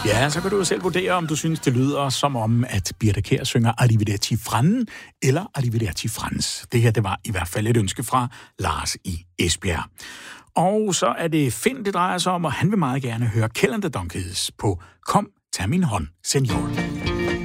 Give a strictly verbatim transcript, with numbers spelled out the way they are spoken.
Ja, så kan du jo selv vurdere, om du synes, det lyder som om, at Birthe Kjær synger Arrivederci Franden eller Arrivederci Frans. Det her, det var i hvert fald et ønske fra Lars i Esbjerg. Og så er det Finn, det drejer sig om, og han vil meget gerne høre Kjell and the Donkeys på Kom, tag min hånd, senior.